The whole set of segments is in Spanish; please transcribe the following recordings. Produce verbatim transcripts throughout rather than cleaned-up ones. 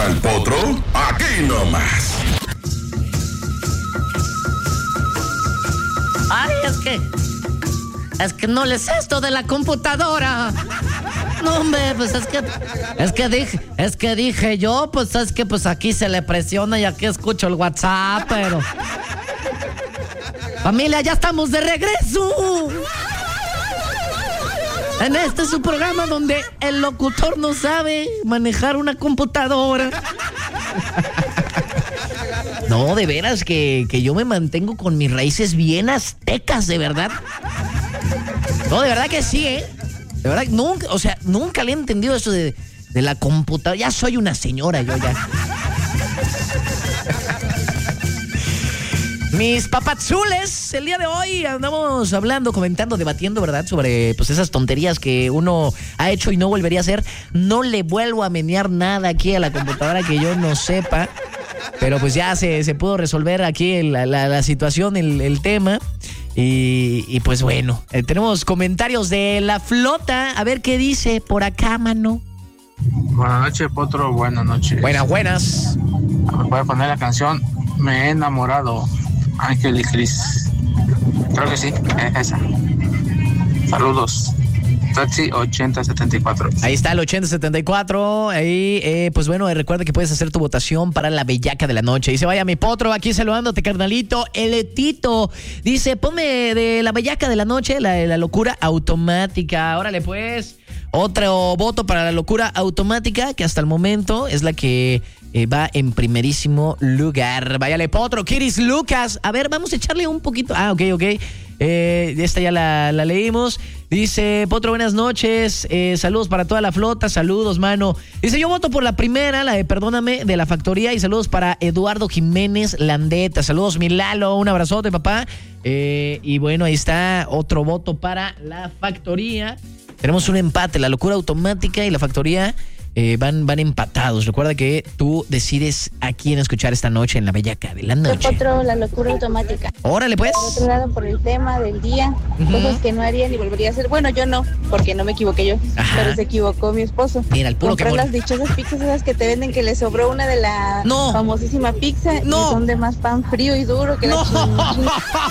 al Potro? Aquí nomás. Ay, es que... Es que no les esto de la computadora. No, hombre, pues es que... Es que dije... Es que dije yo, pues es que pues aquí se le presiona y aquí escucho el WhatsApp, pero... Familia, ya estamos de regreso. En este es su programa donde el locutor no sabe manejar una computadora. No, de veras que, que yo me mantengo con mis raíces bien aztecas, de verdad. No, de verdad que sí, ¿eh? De verdad, nunca, o sea, nunca le he entendido eso de, de la computadora. Ya soy una señora, yo ya. Mis papazules, el día de hoy andamos hablando, comentando, debatiendo, ¿verdad? Sobre pues esas tonterías que uno ha hecho y no volvería a hacer. No le vuelvo a menear nada aquí a la computadora que yo no sepa. Pero pues ya se, se pudo resolver aquí la, la, la situación, el, el tema. Y, y pues bueno, eh, tenemos comentarios de la flota. A ver qué dice por acá, mano. Buenas noches, Potro. Buenas noches. Buenas, buenas. ¿Me puede poner la canción Me he enamorado, Ángel y Cris? Creo que sí, es esa. Saludos. Taxi ochenta setenta y cuatro. Ahí está el ochenta setenta y cuatro. Ahí, eh, pues bueno, recuerda que puedes hacer tu votación para la bellaca de la noche. Dice, vaya mi Potro, aquí saludándote, carnalito. El Tito dice, ponme de la bellaca de la noche, la, la locura automática. Órale, pues. Otro voto para la locura automática, que hasta el momento es la que eh, va en primerísimo lugar. Váyale, Potro, Kiris Lucas. A ver, vamos a echarle un poquito. Ah, ok, ok. Eh, esta ya la, la leímos. Dice, Potro, buenas noches. Eh, saludos para toda la flota. Saludos, mano. Dice, yo voto por la primera, la de Perdóname, de la Factoría. Y saludos para Eduardo Jiménez Landeta. Saludos, mi Lalo. Un abrazote, papá. Eh, y bueno, ahí está otro voto para la Factoría. Tenemos un empate, la locura automática y la Factoría eh, van, van empatados. Recuerda que tú decides a quién escuchar esta noche en la bellaca de la noche. Otro, la locura automática. Órale, pues. Por otro lado, por el tema del día, uh-huh. Cosas que no haría ni volvería a hacer. Bueno, yo no, porque no me equivoqué yo. Ajá. Pero se equivocó mi esposo. Mira, el puro Compré que las dichosas pizzas esas que te venden, que le sobró una de la no. famosísima pizza. No. Y son de más pan frío y duro que no. la chingada.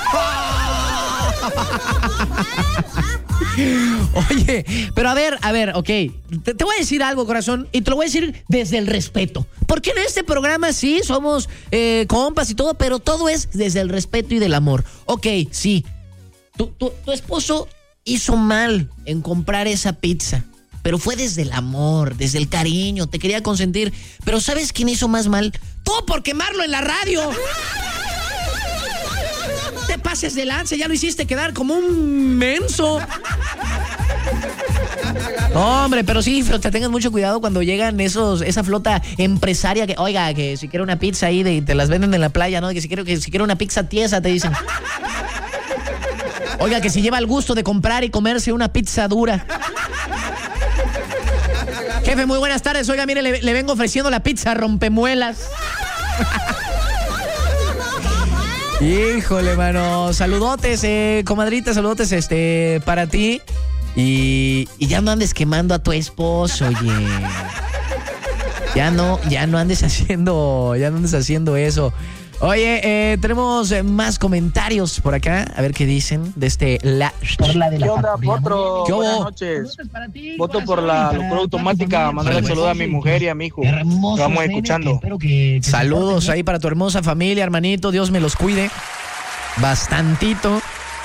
Oye, pero a ver, a ver, ok, te, te voy a decir algo, corazón, y te lo voy a decir desde el respeto, porque en este programa sí somos eh, compas y todo, pero todo es desde el respeto y del amor. Ok, sí, tu, tu, tu esposo hizo mal en comprar esa pizza, pero fue desde el amor, desde el cariño, te quería consentir, pero ¿sabes quién hizo más mal? Tú, por quemarlo en la radio. Te pases de lance, ya lo hiciste quedar como un menso. No, hombre, pero sí, te tengan mucho cuidado cuando llegan esos, esa flota empresaria que, oiga, que si quiere una pizza ahí, de, te las venden en la playa, ¿no? Que si quiere, que si quiere una pizza tiesa, te dicen. Oiga, que si lleva el gusto de comprar y comerse una pizza dura. Jefe, muy buenas tardes. Oiga, mire, le, le vengo ofreciendo la pizza rompemuelas. Híjole, mano, saludotes, eh, comadrita, saludotes este, para ti. Y, y ya no andes quemando a tu esposo, oye. Ya no, ya no andes haciendo, ya no andes haciendo eso. Oye, eh, tenemos más comentarios por acá, a ver qué dicen de este la. ¿Qué onda, Potro? ¿Qué Buenas noches. Voto por la locura automática. Mandarle un saludo a mi mujer y a mi hijo. Lo vamos escuchando. Saludos ahí para tu hermosa familia, hermanito. Dios me los cuide bastantito.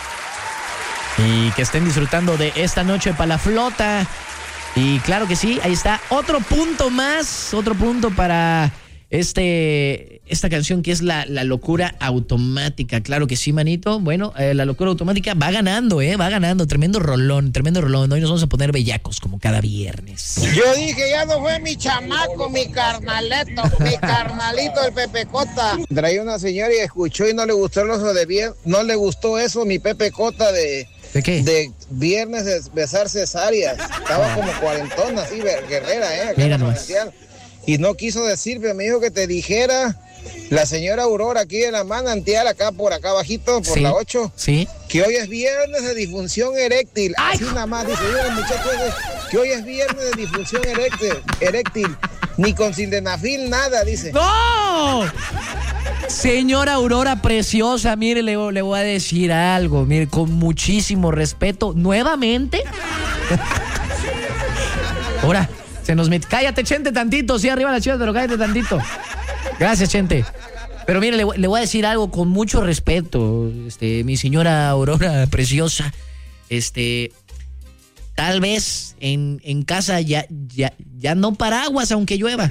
Y que estén disfrutando de esta noche para la flota. Y claro que sí, ahí está otro punto más, otro punto para este esta canción que es la, la locura automática. Claro que sí, manito. Bueno, eh, la locura automática va ganando, eh, va ganando. Tremendo rolón, tremendo rolón. Hoy nos vamos a poner bellacos como cada viernes. Yo dije, ya no fue mi chamaco, mi carnaleto, mi carnalito el Pepe Cota. Traía una señora y escuchó y no le gustó eso de bien, no le gustó eso, mi Pepe Cota de... ¿De qué? De viernes de besar cesáreas. Estaba como cuarentona, así, guerrera, ¿eh? Acá Mira en nomás. Y no quiso decirme, me dijo que te dijera la señora Aurora aquí en la manantial, acá por acá abajito, por sí, la ocho. Sí. Que hoy es viernes de disfunción eréctil. ¡Ay! Así nada más, dice, diga muchachos, que hoy es viernes de disfunción eréctil. eréctil. Ni con sildenafil, nada, dice. ¡No! Señora Aurora preciosa, mire, le, le voy a decir algo, mire, con muchísimo respeto, nuevamente. Ahora, se nos mete. Cállate, Chente, tantito, sí, arriba las chivas, pero cállate tantito. Gracias, Chente. Pero mire, le, le voy a decir algo con mucho respeto, este, mi señora Aurora preciosa, este, tal vez en, en casa ya, ya, ya no paraguas aunque llueva.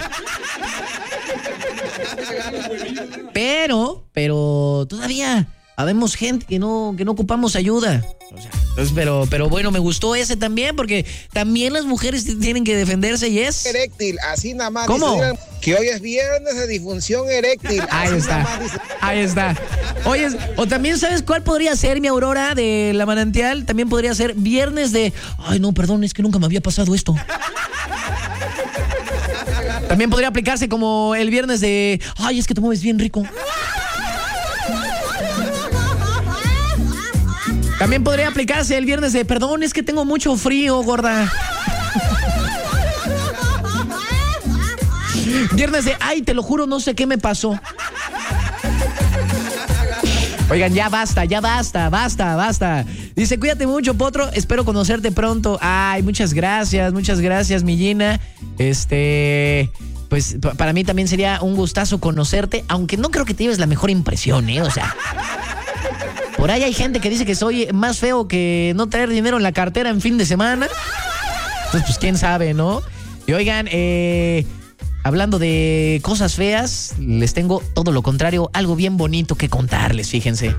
Pero, pero todavía habemos gente que no, que no ocupamos ayuda. O sea, entonces, pero, pero bueno, me gustó ese también, porque también las mujeres tienen que defenderse y es... Eréctil, así nada más. ¿Cómo? Dice, que hoy es viernes de disfunción eréctil. Ahí está, ahí está. Oye, o también, ¿sabes cuál podría ser, mi Aurora, de la manantial? También podría ser viernes de... Ay, no, perdón, es que nunca me había pasado esto. También podría aplicarse como el viernes de... Ay, es que te mueves bien rico. También podría aplicarse el viernes de... Perdón, es que tengo mucho frío, gorda. Viernes de... Ay, te lo juro, no sé qué me pasó. Oigan, ya basta, ya basta, basta, basta. Dice, cuídate mucho, Potro, espero conocerte pronto. Ay, muchas gracias, muchas gracias, mi Gina. Este, pues p- para mí también sería un gustazo conocerte, aunque no creo que te lleves la mejor impresión, ¿eh? O sea, por ahí hay gente que dice que soy más feo que no traer dinero en la cartera en fin de semana. Entonces, pues quién sabe, ¿no? Y oigan, eh... hablando de cosas feas, les tengo todo lo contrario, algo bien bonito que contarles, fíjense.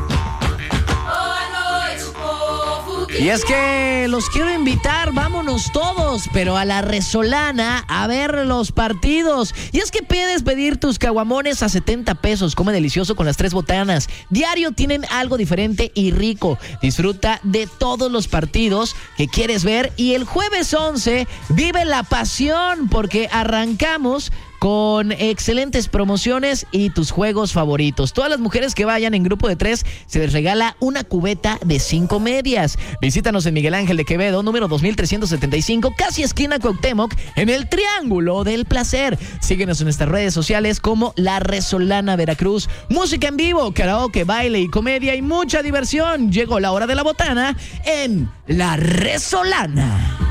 Y es que los quiero invitar, vámonos todos, pero a la Resolana a ver los partidos. Y es que puedes pedir tus caguamones a setenta pesos, come delicioso con las tres botanas. Diario tienen algo diferente y rico. Disfruta de todos los partidos que quieres ver y el jueves once vive la pasión porque arrancamos con excelentes promociones y tus juegos favoritos. Todas las mujeres que vayan en grupo de tres se les regala una cubeta de cinco medias. Visítanos en Miguel Ángel de Quevedo, número dos mil trescientos setenta y cinco, casi esquina Cuauhtémoc, en el Triángulo del Placer. Síguenos en nuestras redes sociales como La Resolana Veracruz. Música en vivo, karaoke, baile y comedia y mucha diversión. Llegó la hora de la botana en La Resolana.